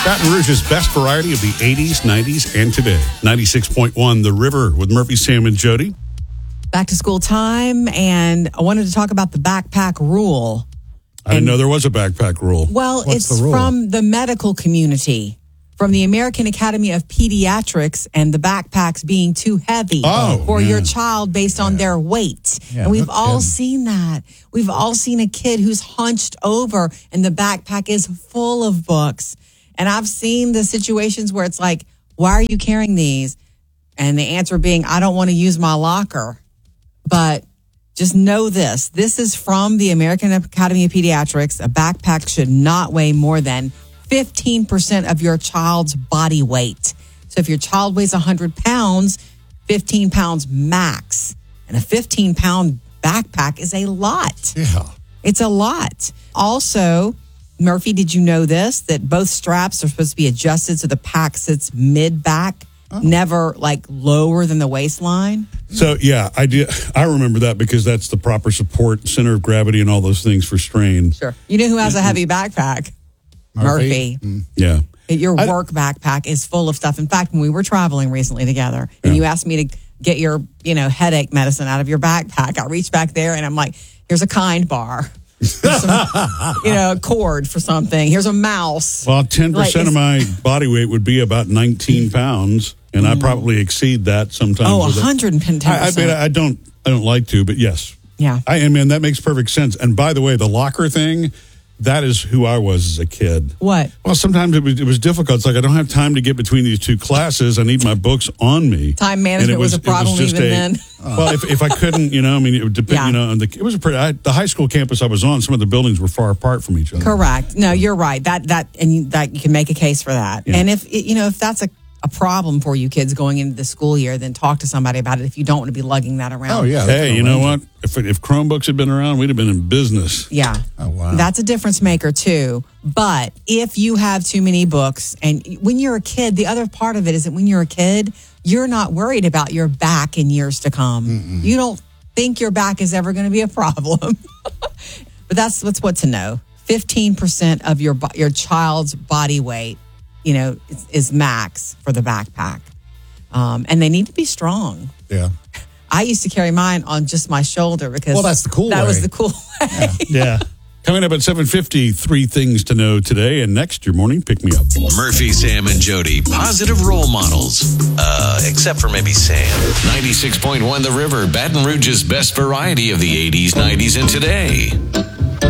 Baton Rouge's best variety of the 80s, 90s, and today. 96.1 The River with Murphy, Sam, and Jody. Back to school time, and I wanted to talk about the backpack rule. I didn't know there was a backpack rule. Well, What's it's the rule? from the medical community, from the American Academy of Pediatrics, and the backpacks being too heavy for your child based on their weight. Yeah, and we've no all kidding. seen that. We've all seen a kid who's hunched over and the backpack is full of books. And I've seen the situations where it's like, why are you carrying these? And the answer being, I don't want to use my locker. But just know this. This is from the American Academy of Pediatrics. A backpack should not weigh more than 15% of your child's body weight. So if your child weighs 100 pounds, 15 pounds max. And a 15-pound backpack is a lot. Yeah. It's a lot. Also, Murphy, did you know this? That both straps are supposed to be adjusted so the pack sits mid-back, never like lower than the waistline? So, yeah, I remember that because that's the proper support, center of gravity, and all those things for strain. Sure. You know who has a heavy backpack? Murphy. Yeah. Your work backpack is full of stuff. In fact, when we were traveling recently together and you asked me to get your, headache medicine out of your backpack, I reached back there and I'm like, here's a Kind bar. Here's some, a cord for something. Here's a mouse. Well, 10% of my body weight would be about 19 pounds, and I probably exceed that sometimes. Oh, with it. 110%. I mean, I don't like to, but yes. Yeah. That makes perfect sense. And by the way, the locker thing, that is who I was as a kid. What? Well, sometimes it was difficult. It's like I don't have time to get between these two classes. I need my books on me. Time management was a problem even then. Well, if I couldn't, it would depend. Yeah. It was the high school campus I was on. Some of the buildings were far apart from each other. Correct. No, you're right. That you can make a case for that. Yeah. And if that's a problem for you kids going into the school year, then talk to somebody about it if you don't want to be lugging that around. Oh, yeah. Hey, you know what? If Chromebooks had been around, we'd have been in business. Yeah. Oh, wow. That's a difference maker, too. But if you have too many books, and when you're a kid, the other part of it is that when you're a kid, you're not worried about your back in years to come. Mm-mm. You don't think your back is ever going to be a problem. But that's what to know. 15% of your child's body weight, is max for the backpack. And they need to be strong. Yeah. I used to carry mine on just my shoulder because that's the cool way. That was the cool way. Yeah. Coming up at 7:50, 3 things to know today. And next, your morning pick-me-up. Murphy, Sam, and Jody, positive role models. Except for maybe Sam. 96.1 The River, Baton Rouge's best variety of the 80s, 90s, and today.